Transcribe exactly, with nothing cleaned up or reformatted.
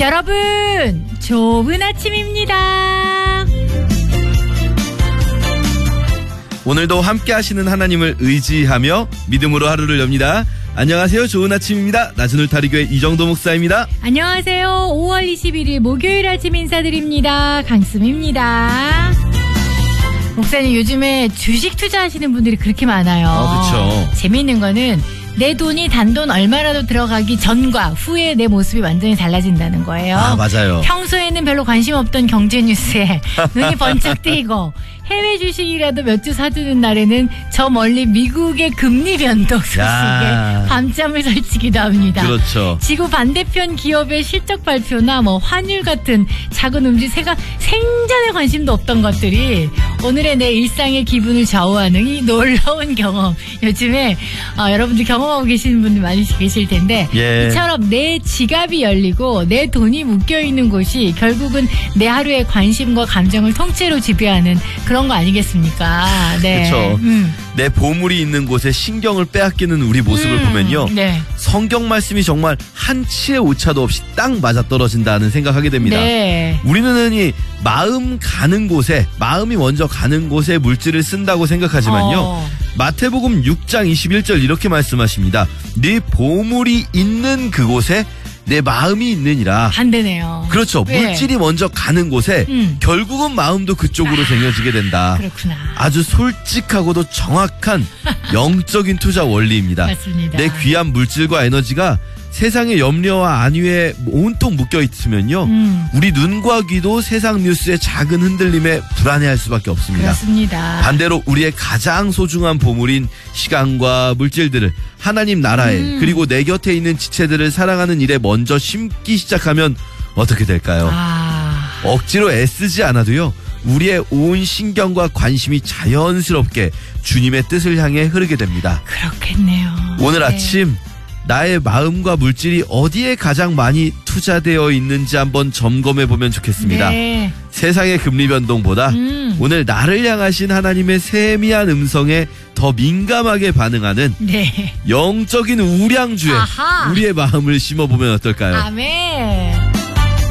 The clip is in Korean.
여러분, 좋은 아침입니다. 오늘도 함께 하시는 하나님을 의지하며 믿음으로 하루를 엽니다. 안녕하세요. 좋은 아침입니다. 나진울 타리교회 이정도 목사입니다. 안녕하세요. 오월 이십일일 목요일 아침 인사드립니다. 강수미입니다. 목사님, 요즘에 주식 투자하시는 분들이 그렇게 많아요. 아, 그렇죠. 재미있는 거는 내 돈이 단돈 얼마라도 들어가기 전과 후에 내 모습이 완전히 달라진다는 거예요. 아, 맞아요. 평소에는 별로 관심 없던 경제 뉴스에 눈이 번쩍 뜨이고 해외 주식이라도 몇 주 사두는 날에는 저 멀리 미국의 금리 변동 소식에 야. 밤잠을 설치기도 합니다. 그렇죠. 지구 반대편 기업의 실적 발표나 뭐 환율 같은 작은 움직임가 생전에 관심도 없던 것들이 오늘의 내 일상의 기분을 좌우하는 이 놀라운 경험. 요즘에 어, 여러분들 경험하고 계시는 분들 많이 계실 텐데 예. 이처럼 내 지갑이 열리고 내 돈이 묶여있는 곳이 결국은 내 하루의 관심과 감정을 통째로 지배하는 그런 거 아니겠습니까? 네. 그렇죠. 음. 내 보물이 있는 곳에 신경을 빼앗기는 우리 모습을 음, 보면요. 네. 성경 말씀이 정말 한 치의 오차도 없이 딱 맞아떨어진다는 생각하게 됩니다. 네. 우리는 흔히 마음 가는 곳에, 마음이 먼저 가는 곳에 물질을 쓴다고 생각하지만요. 어. 마태복음 육 장 이십일 절 이렇게 말씀하십니다. 네 보물이 있는 그곳에 내 마음이 있느니라. 반대네요. 그렇죠. 네. 물질이 먼저 가는 곳에 음. 결국은 마음도 그쪽으로 아, 쟁여지게 된다. 그렇구나. 아주 솔직하고도 정확한 영적인 투자 원리입니다. 맞습니다. 내 귀한 물질과 에너지가 세상의 염려와 안위에 온통 묶여 있으면요. 음. 우리 눈과 귀도 세상 뉴스의 작은 흔들림에 불안해할 수밖에 없습니다. 그렇습니다. 반대로 우리의 가장 소중한 보물인 시간과 물질들을 하나님 나라에 음. 그리고 내 곁에 있는 지체들을 사랑하는 일에 먼저 심기 시작하면 어떻게 될까요? 아. 억지로 애쓰지 않아도요. 우리의 온 신경과 관심이 자연스럽게 주님의 뜻을 향해 흐르게 됩니다. 그렇겠네요. 오늘 네. 아침 나의 마음과 물질이 어디에 가장 많이 투자되어 있는지 한번 점검해 보면 좋겠습니다. 네. 세상의 금리 변동보다 음. 오늘 나를 향하신 하나님의 세미한 음성에 더 민감하게 반응하는 네. 영적인 우량주에 아하. 우리의 마음을 심어보면 어떨까요? 아멘.